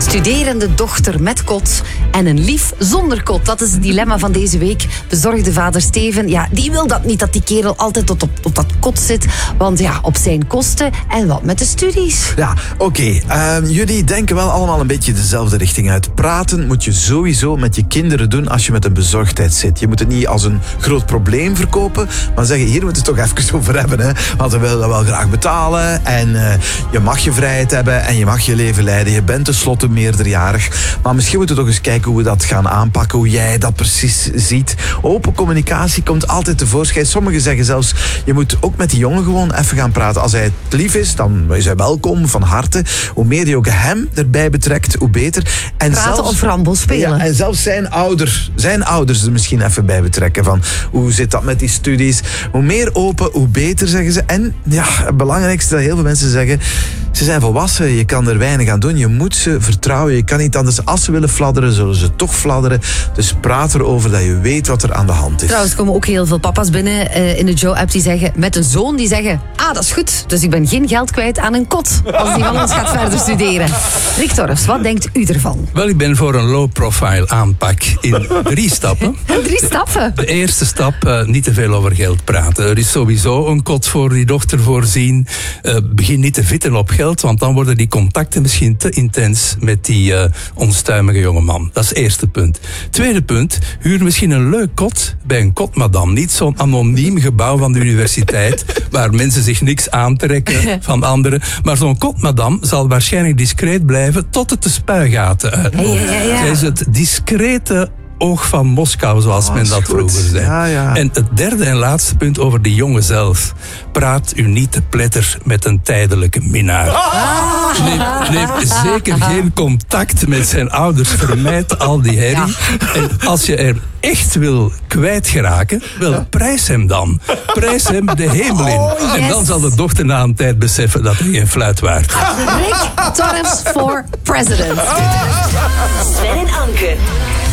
studerende dochter met kot en een lief zonder kot. Dat is het dilemma van deze week. Bezorgde vader Steven, ja, die wil dat niet, dat die kerel altijd op dat kot zit. Want ja, op zijn kosten en wat met de studies. Ja, oké. Jullie denken wel allemaal een beetje dezelfde richting uit. Praten moet je sowieso met je kinderen doen als je met een bezorgdheid zit. Je moet het niet als een groot probleem verkopen, maar zeggen, hier moeten we het toch even over hebben. Hè? Want we willen dat wel graag betalen en je mag je vrijheid hebben en je mag je leven leiden. Je bent tenslotte meerderjarig. Maar misschien moeten we toch eens kijken hoe we dat gaan aanpakken, hoe jij dat precies ziet. Open communicatie komt altijd tevoorschijn. Sommigen zeggen zelfs, je moet ook met die jongen gewoon even gaan praten. Als hij het lief is, dan is hij welkom, van harte. Hoe meer je ook hem erbij betrekt, hoe beter. En praten zelfs, of rambo spelen. Ja, en zelfs zijn ouders er misschien even bij betrekken. Van, hoe zit dat met die studies? Hoe meer open, hoe beter, zeggen ze. En ja, het belangrijkste dat heel veel mensen zeggen, ze zijn volwassen, je kan er weinig aan doen. Je moet ze vertrouwen, je kan niet anders. Als ze willen fladderen, zullen ze toch fladderen. Dus praat erover dat je weet wat er aan de hand is. Trouwens komen ook heel veel papa's binnen in de Joe-app die zeggen, met een zoon die zeggen, dat is goed, dus ik ben geen geld kwijt aan een kot als die van ons gaat verder studeren. Rick Torfs, wat denkt u ervan? Wel, ik ben voor een low-profile aanpak in 3 stappen. 3 stappen? De eerste stap, niet te veel over geld praten. Er is sowieso een kot voor die dochter voorzien. Begin niet te vitten op geld, want dan worden die contacten misschien te intens met die onstuimige jongeman. Dat is het eerste punt. Tweede punt, huur misschien een leuk kot bij een kotmadam. Niet zo'n anoniem gebouw van de universiteit waar mensen zich niks aantrekken van anderen. Maar zo'n kotmadam zal waarschijnlijk discreet blijven tot het de spuigaten uitloopt. Ja. Zij is het discrete oog van Moskou, zoals men dat vroeger zei. Ja. En het derde en laatste punt over die jongen zelf. Praat u niet te pletter met een tijdelijke minnaar. Neem zeker geen contact met zijn ouders. Vermijd al die herrie. Ja. En als je er echt wil kwijtgeraken, wel, prijs hem dan. Prijs hem de hemel in. Yes. En dan zal de dochter na een tijd beseffen dat hij geen fluit waard is. Rick Torfs for president. Sven en Anke.